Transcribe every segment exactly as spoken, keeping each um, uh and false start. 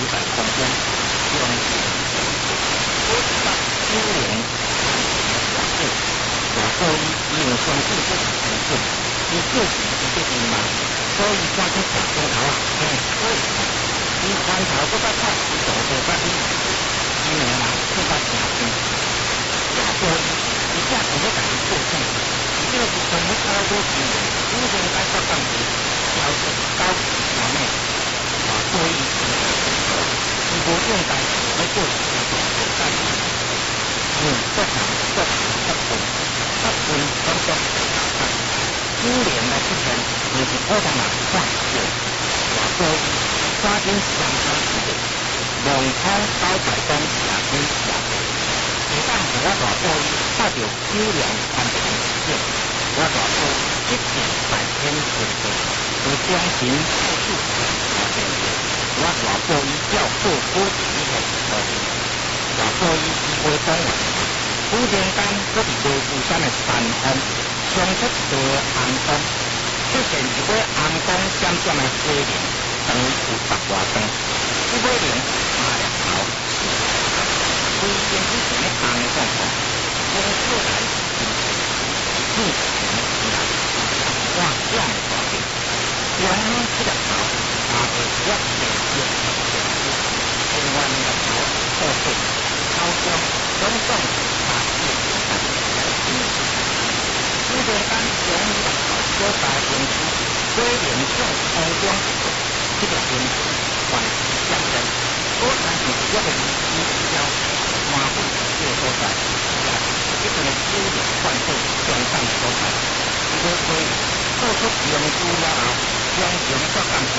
在空中，用我把九零瓦数，瓦数伊伊用相信这是成本，伊就是伊这边嘛，所以赶紧上镜头啊，嘿，所以伊翻头搁较快，伊做做甲你，因为嘛，更加成功。瓦数伊伊正是要甲伊过程，伊这个是从要操作起来，主动该做干部，调整高方面，瓦数伊伊无用代要做做做做干部。嗯，做长做长做分，做分工作啊，九年来出现，就是普通人看过，话说抓紧相差时间，龙通高台东也可以也可以，下当和我大波伊拍到九年安全事件，我大波一定百天顺利，有中心后续也可以，我大波伊要做好自己的事情。大波伊伊会讲话，古田间搁伫内部山的山峰，上出一个红光，出现一尾红光闪闪的龟灵，长有十外长。这尾灵马了头，规身只是咧红光光，光出来是一片红蓝，哇，这样大个，中央这个头，下个一个白色白色，另外一个头褐色。高中总共八次来进行。古田间中医所在园区，龟苓种空中这个园区环境相近，果然是一个医疗马虎这个所在，也是一个酒店患者相当的所在。这个龟苓做出研究了后，将研究干部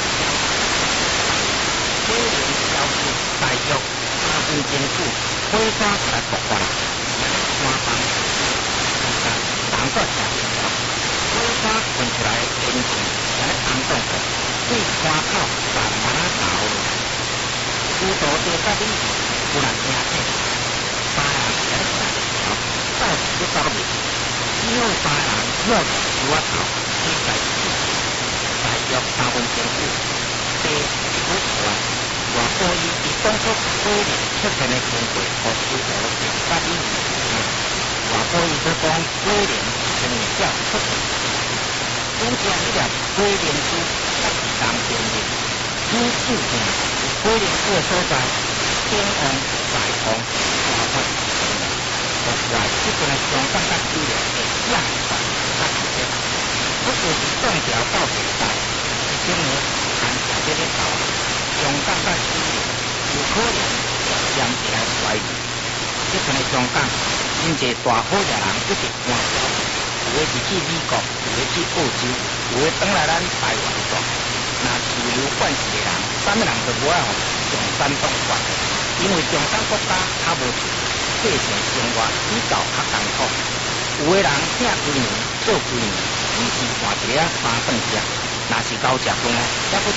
龟苓消失大约。三分钟久，火花来爆发，山崩，但个吃不了，火花喷出来的烟气，在红洞口对山口慢慢倒落，许多在甲你有人听见，三人在山头，到处去找面，只有三人摸着树仔头，起在起，大约三分钟久，地一股出来。外国伊伫当初龟苓出现的经过，和许多人甲你认同。外国伊所讲龟苓是物叫出现，拄则迄粒龟苓树较是当天日，愈久定龟苓树的所在，天王大王花花国外即阵的相当较资料会样板较直接，不过是断条到现在，一种呢含直接的头。相当较资料有可能严起来怀疑，即阵的香港真侪大好野人一直搬走，有的是去美国，有的去澳洲，有的转来咱台湾住。那自由惯势的人，啥物人都无爱互上山当官，因为上山国家较无钱，过程生活比较较艰苦。有的人请几年做几年，只是换一个三顿食，若是高食饭，还佫